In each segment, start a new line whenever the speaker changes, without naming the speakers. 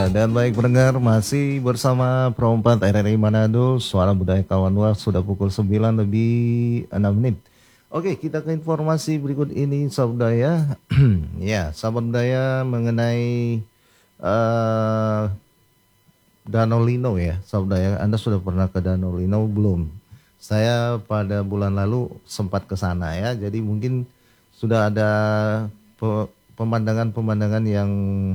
Ya, dan baik pendengar, masih bersama Pro 4 RRI Manado, Suara Budaya Kawan Luar, sudah pukul 9 lebih 6 menit. Oke, kita ke informasi berikut ini, Sahabat Budaya. Ya, Sahabat Budaya mengenai eh, Danau Lino ya, Sahabat Budaya. Anda sudah pernah ke Danau Lino belum? Saya pada bulan lalu sempat ke sana ya, jadi mungkin sudah ada pemandangan-pemandangan yang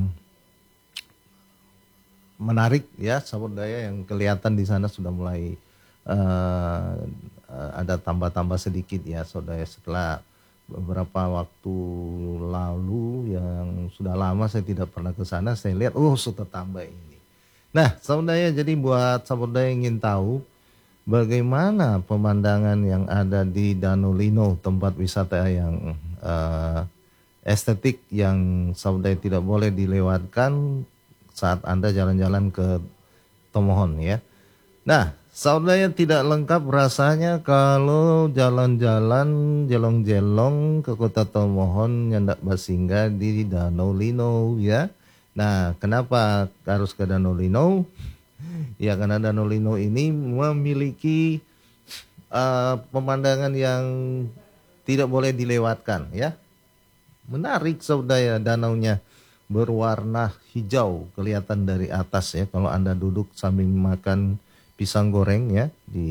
menarik ya, sahabat daya, yang kelihatan di sana sudah mulai uh, ada tambah-tambah sedikit ya, saudara. Setelah beberapa waktu lalu yang sudah lama saya tidak pernah ke sana, saya lihat sudah tambah ini. Nah, sahabat daya, jadi buat sahabat daya yang ingin tahu bagaimana pemandangan yang ada di Danau Lino, tempat wisata yang estetik yang sahabat daya tidak boleh dilewatkan saat Anda jalan-jalan ke Tomohon ya. Nah, saudara, tidak lengkap rasanya kalau jalan-jalan jelong-jelong ke kota Tomohon nyandak bersinggah di Danau Lino ya. Nah, kenapa harus ke Danau Lino? Ya, karena Danau Lino ini memiliki pemandangan yang tidak boleh dilewatkan ya. Menarik saudara, danaunya berwarna hijau kelihatan dari atas ya, kalau Anda duduk sambil makan pisang goreng ya di